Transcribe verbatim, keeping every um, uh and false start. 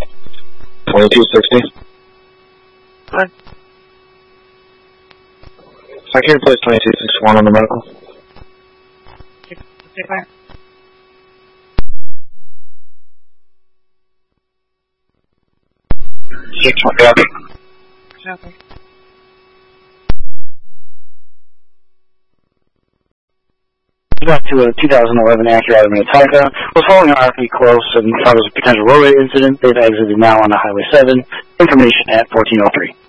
twenty-two sixty. What? I can replace twenty-two sixty-one on the medical. Take, take fire. six twenty, copy. Copy. Back to a two thousand eleven Acura Automated Tiger. Was following an R P close and thought it was a potential roadway incident. They've exited now on the Highway seven. Information at fourteen oh three.